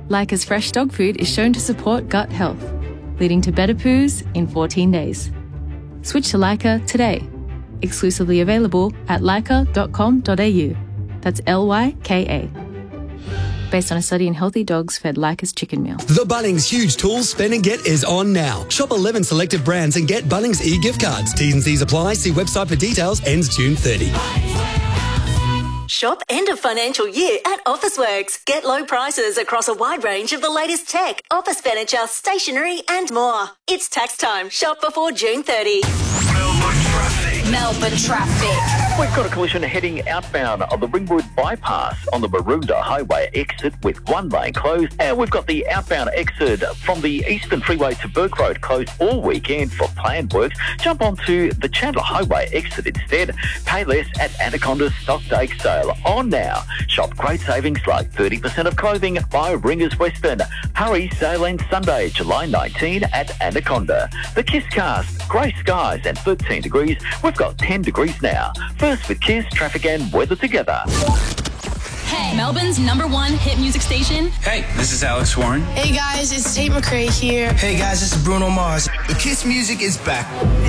Lyca's fresh dog food is shown to support gut health, leading to better poos in 14 days. Switch to Lyca today. Exclusively available at lyca.com.au. That's Lyka. Based on a study in healthy dogs fed Lyca's chicken meal. The Bunnings Huge Tools Spend and Get is on now. Shop 11 selected brands and get Bunnings e-gift cards. T's and C's apply. See website for details. Ends June 30. Shop end of financial year at Officeworks. Get low prices across a wide range of the latest tech, office furniture, stationery and more. It's tax time. Shop before June 30. Melbourne traffic. We've got a collision heading outbound on the Ringwood bypass on the Maroondah Highway exit with one lane closed. And we've got the outbound exit from the Eastern Freeway to Burke Road closed all weekend for planned works. Jump onto the Chandler Highway exit instead. Pay less at Anaconda's Stock Take Sale on now. Shop great savings like 30% of clothing by Ringers Western. Hurry, sale ends Sunday, July 19 at Anaconda. The Kiss Cast, grey skies and 13 degrees. We've got 10 degrees now. First with Kiss, traffic and weather together. Hey, Melbourne's #1 hit music station. Hey, this is Alex Warren. Hey guys, it's Tate McRae here. Hey guys, this is Bruno Mars. The Kiss music is back.